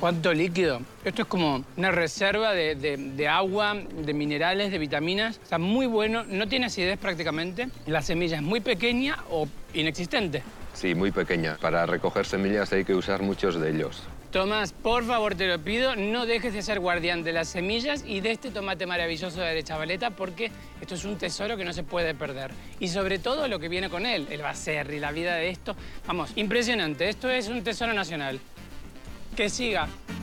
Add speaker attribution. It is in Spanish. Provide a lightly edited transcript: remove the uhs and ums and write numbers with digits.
Speaker 1: ¿Cuánto líquido? Esto es como una reserva de agua, de minerales, de vitaminas. Está muy bueno, no tiene acidez prácticamente. La semilla es muy pequeña o inexistente.
Speaker 2: Sí, muy pequeña. Para recoger semillas hay que usar muchos de ellos.
Speaker 1: Tomás, por favor, te lo pido, no dejes de ser guardián de las semillas y de este tomate maravilloso de Arechavaleta, porque esto es un tesoro que no se puede perder. Y sobre todo lo que viene con él, el baserri, la vida de esto. Vamos, impresionante. Esto es un tesoro nacional. Que siga.